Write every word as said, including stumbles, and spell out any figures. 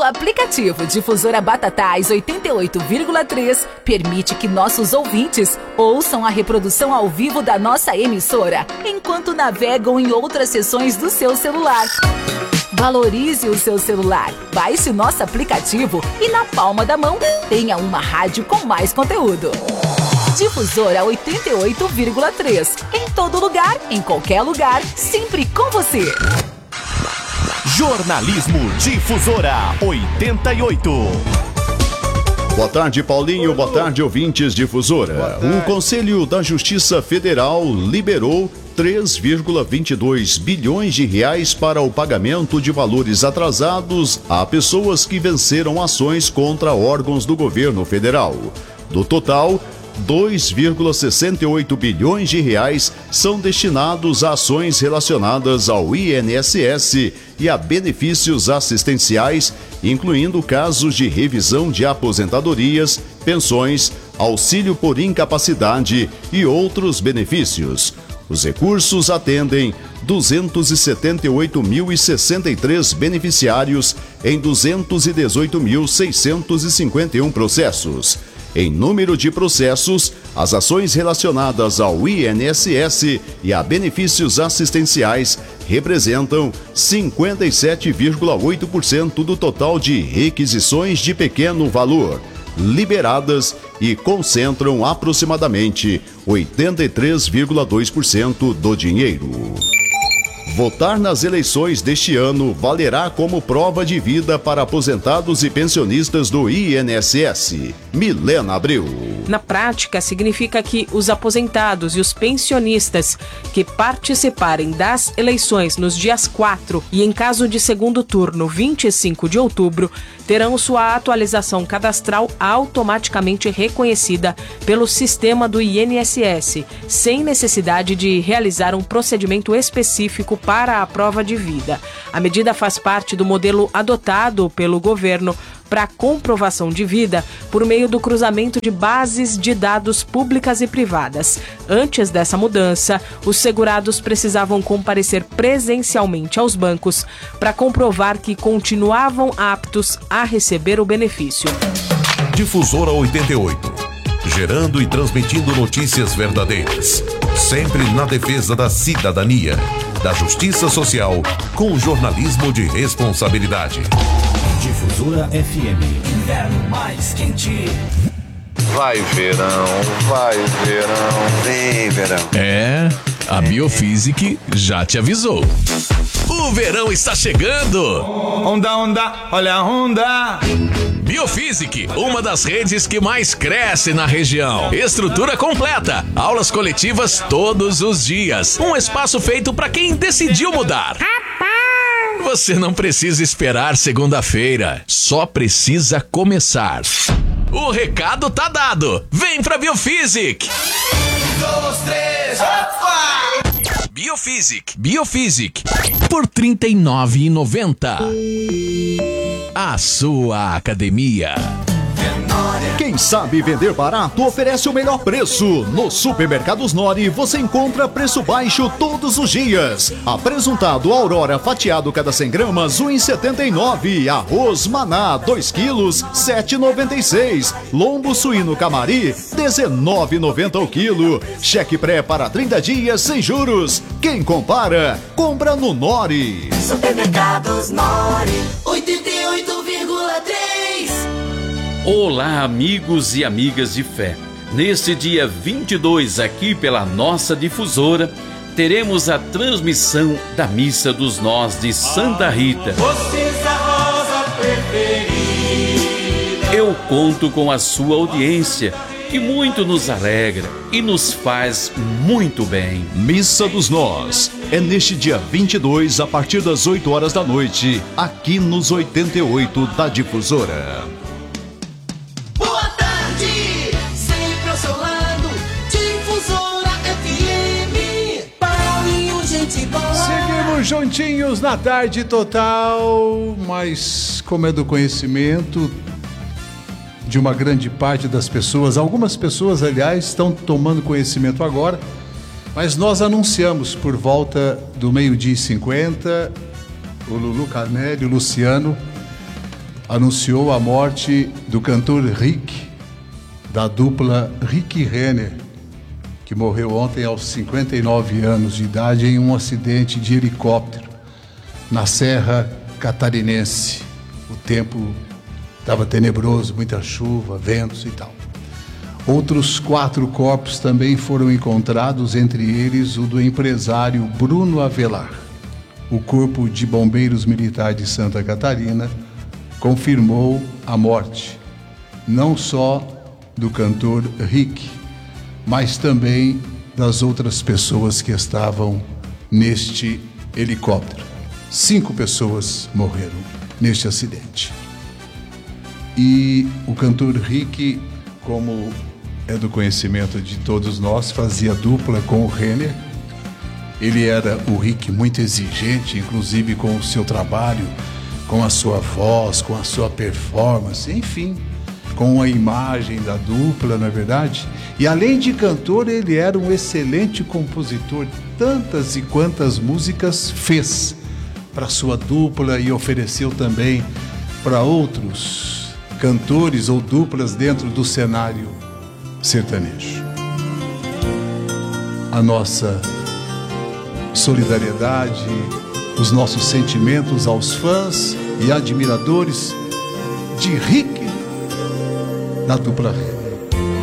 aplicativo Difusora Batatais oitenta e oito vírgula três permite que nossos ouvintes ouçam a reprodução ao vivo da nossa emissora, enquanto navegam em outras seções do seu celular. Valorize o seu celular, baixe nosso aplicativo e na palma da mão tenha uma rádio com mais conteúdo. Difusora oitenta e oito vírgula três. Em todo lugar, em qualquer lugar, sempre com você. Jornalismo Difusora oitenta e oito. Boa tarde, Paulinho. Boa tarde, ouvintes Difusora. O Conselho da Justiça Federal liberou três vírgula vinte e dois bilhões de reais para o pagamento de valores atrasados a pessoas que venceram ações contra órgãos do governo federal. Do total, dois vírgula sessenta e oito bilhões de reais são destinados a ações relacionadas ao I N S S e a benefícios assistenciais, incluindo casos de revisão de aposentadorias, pensões, auxílio por incapacidade e outros benefícios. Os recursos atendem duzentos e setenta e oito mil e sessenta e três beneficiários em duzentos e dezoito mil seiscentos e cinquenta e um processos. Em número de processos, as ações relacionadas ao I N S S e a benefícios assistenciais representam cinquenta e sete vírgula oito por cento do total de requisições de pequeno valor liberadas e concentram aproximadamente oitenta e três vírgula dois por cento do dinheiro. Votar nas eleições deste ano valerá como prova de vida para aposentados e pensionistas do I N S S. Milena Abreu. Na prática, significa que os aposentados e os pensionistas que participarem das eleições nos dias quatro e, em caso de segundo turno, vinte e cinco de outubro, terão sua atualização cadastral automaticamente reconhecida pelo sistema do I N S S, sem necessidade de realizar um procedimento específico para a prova de vida. A medida faz parte do modelo adotado pelo governo para comprovação de vida por meio do cruzamento de bases de dados públicas e privadas. Antes dessa mudança, os segurados precisavam comparecer presencialmente aos bancos para comprovar que continuavam aptos a receber o benefício. Difusora oitenta e oito. Gerando e transmitindo notícias verdadeiras. Sempre na defesa da cidadania, da justiça social, com jornalismo de responsabilidade. Difusora F M. Inverno mais quente. Vai verão, vai verão. Vem verão. É, a Biofísic já te avisou. O verão está chegando. Onda, onda, olha a onda. Biofísic, uma das redes que mais cresce na região. Estrutura completa, aulas coletivas todos os dias. Um espaço feito para quem decidiu mudar. Você não precisa esperar segunda-feira, só precisa começar. O recado tá dado. Vem pra Biofísic. Um, dois, três, opa! Biofísic, Biofísic, por trinta e nove reais e noventa centavos. A sua academia. Quem sabe vender barato oferece o melhor preço. No Supermercados Nori você encontra preço baixo todos os dias. Apresuntado Aurora fatiado cada cem gramas, um real e setenta e nove centavos. Arroz Maná, dois quilos, sete reais e noventa e seis centavos. Lombo suíno Camari, dezenove reais e noventa centavos o quilo. Cheque pré para trinta dias sem juros. Quem compara, compra no Nori. Supermercados Nori, oitenta e oito vírgula três. Olá, amigos e amigas de fé. Neste dia vinte e dois, aqui pela nossa difusora, teremos a transmissão da Missa dos Nós de Santa Rita. Eu conto com a sua audiência, que muito nos alegra e nos faz muito bem. Missa dos Nós é neste dia vinte e dois, a partir das oito horas da noite, aqui nos oitenta e oito da Difusora. Seguimos juntinhos na tarde total, mas como é do conhecimento de uma grande parte das pessoas, algumas pessoas, aliás, estão tomando conhecimento agora, mas nós anunciamos por volta do meio-dia e cinquenta, o Lulu Carnelli, o Luciano, anunciou a morte do cantor Rick, da dupla Rick Renner, que morreu ontem aos cinquenta e nove anos de idade em um acidente de helicóptero na Serra Catarinense. O tempo estava tenebroso, muita chuva, ventos e tal. Outros quatro corpos também foram encontrados, entre eles o do empresário Bruno Avelar. O Corpo de Bombeiros Militar de Santa Catarina confirmou a morte, não só do cantor Rick, mas também das outras pessoas que estavam neste helicóptero. Cinco pessoas morreram neste acidente. E o cantor Rick, como é do conhecimento de todos nós, fazia dupla com o Renner. Ele era o Rick muito exigente, inclusive com o seu trabalho, com a sua voz, com a sua performance, enfim, com a imagem da dupla, não é verdade? E além de cantor, ele era um excelente compositor. Tantas e quantas músicas fez para sua dupla e ofereceu também para outros cantores ou duplas dentro do cenário sertanejo. A nossa solidariedade, os nossos sentimentos aos fãs e admiradores de Rick, da dupla Renner.